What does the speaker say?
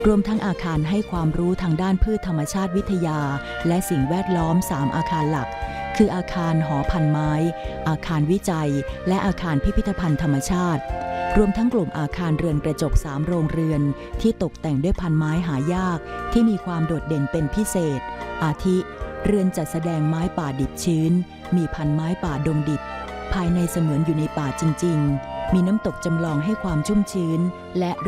รวมทั้งอาคารให้ความรู้ทางด้านพืชธรรมชาติวิทยาและสิ่งแวดล้อม3อาคารหลักคืออาคารหอพันไม้อาคารวิจัยและอาคารพิพิธภัณฑ์ธรรมชาติรวมทั้งกลุ่มอาคารเรือนกระจก3โรงเรือนที่ตกแต่งด้วยพันไม้หายากที่มีความโดดเด่นเป็นพิเศษอาทิเรือนจัดแสดงไม้ป่าดิบชื้นมีพันไม้ป่าดงดิบภายในเสมือนอยู่ในป่าจริงๆมีน้ำตกจำลองให้ความชุ่มชื้นและ